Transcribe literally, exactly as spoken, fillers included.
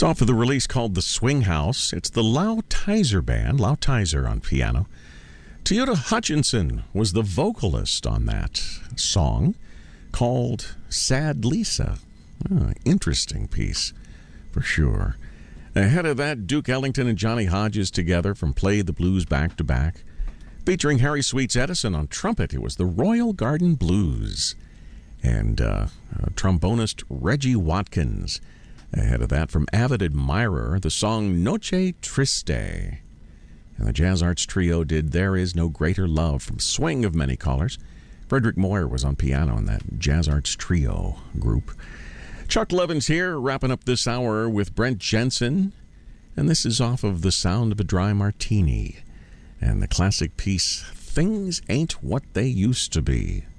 Off of the release called The Swing House. It's the Lau Tizer Band, Lau Tizer on piano. Toyota Hutchinson was the vocalist on that song called Sad Lisa. Oh, interesting piece, for sure. Ahead of that, Duke Ellington and Johnny Hodges together from Play the Blues Back to Back. Featuring Harry Sweets Edison on trumpet, it was the Royal Garden Blues. And uh, uh, trombonist Reggie Watkins. Ahead of that, from Avid Admirer, the song Noche Triste. And the Jazz Arts Trio did There Is No Greater Love from Swing of Many Colors. Frederick Moyer was on piano in that Jazz Arts Trio group. Chuck Levins here, wrapping up this hour with Brent Jensen. And this is off of The Sound of a Dry Martini and the classic piece, Things Ain't What They Used to Be.